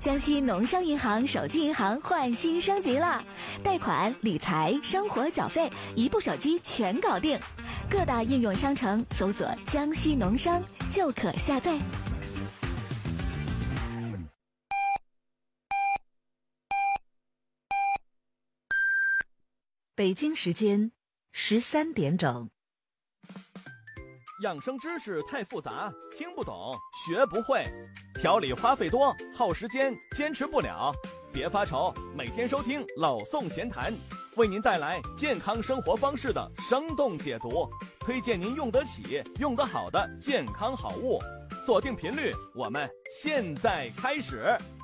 江西农商银行手机银行换新升级了，贷款、理财、生活缴费，一部手机全搞定。各大应用商城搜索“江西农商”就可下载。 北京时间13点整。 养生知识太复杂，听不懂，学不会，调理花费多，耗时间，坚持不了。别发愁，每天收听老宋闲谈，为您带来健康生活方式的生动解读，推荐您用得起、用得好的健康好物。锁定频率，我们现在开始。